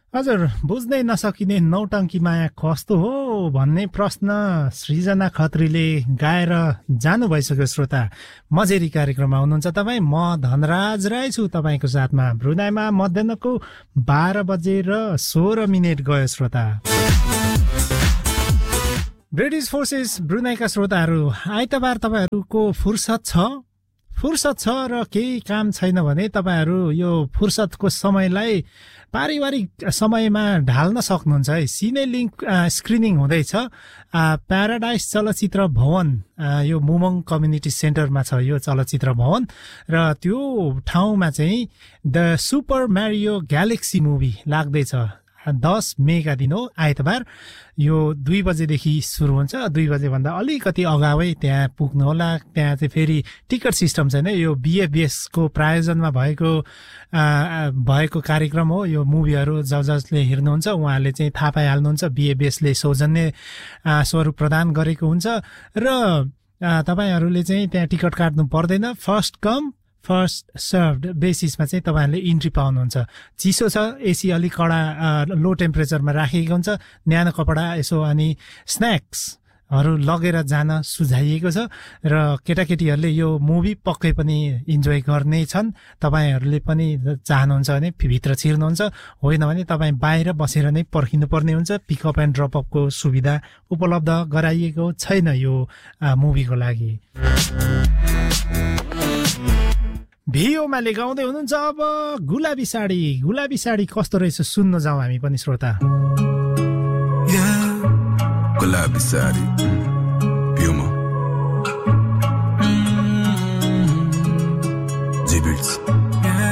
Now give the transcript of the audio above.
हजुर, बुझ्नै नसकिने नौटङ्की माया कस्तो हो भन्ने प्रश्न सृजना खत्रीले गाएर जानु भइसक्यो। श्रोता, मजेरी कार्यक्रममा हुनुहुन्छ तपाईँ। म धनराज राई छु तपाईँको साथमा। ब्रुनाईमा मध्याहको 12 बजेर 16 मिनेट गयो। श्रोता, ब्रिटिश फोर्सेस ब्रुनाईका श्रोताहरू, आइतबार तपाईँहरूको फुर्सद छ र केही काम छैन भने तपाईँहरू यो फुर्सदको समयलाई पारिवारिक समयमा ढाल्न सक्नुहुन्छ है। सिने लिङ्क स्क्रिनिङ हुँदैछ प्याराडाइस चलचित्र भवन, यो मुमङ कम्युनिटी सेन्टरमा छ यो चलचित्र भवन, र त्यो ठाउँमा चाहिँ द सुपर म्यारियो ग्यालेक्सी मुभी लाग्दैछ। 10 मेका दिन हो, आइतबार। यो 2 बजेदेखि सुरु हुन्छ। 2 बजेभन्दा अलिकति अगावै त्यहाँ पुग्नु होला। त्यहाँ चाहिँ फेरि टिकट सिस्टम छैन, यो बिएफबिएसको प्रायोजनमा भएको कार्यक्रम हो। यो मुभीहरू जसले हेर्नुहुन्छ उहाँहरूले चाहिँ थाहा पाइहाल्नुहुन्छ, बिएफबिएसले सौजन्य स्वरूप प्रदान गरेको हुन्छ र तपाईँहरूले चाहिँ त्यहाँ टिकट काट्नु पर्दैन। फर्स्ट कम फर्स्ट सर्भड बेसिसमा चाहिँ तपाईँहरूले इन्ट्री पाउनुहुन्छ। चिसो छ, एसी अलिक कडा लो टेम्परेचरमा राखिएको हुन्छ। न्यानो कपडा यसो अनि स्न्याक्सहरू लगेर जान सुझाइएको छ र केटाकेटीहरूले यो मुभी पक्कै पनि इन्जोय गर्ने छन्। तपाईँहरूले पनि चाहनुहुन्छ भने भित्र छिर्नुहुन्छ, होइन भने तपाईँ बाहिर बसेर नै पर्खिनुपर्ने हुन्छ। पिकअप एन्ड ड्रपअपको सुविधा उपलब्ध गराइएको छैन यो मुभीको लागि। भिओमाले गाउँदै हुनुहुन्छ अब गुलाबी साडी कस्तो रहेछ सुन्न जाउँ हामी पनि श्रोता। गुलाबी साडी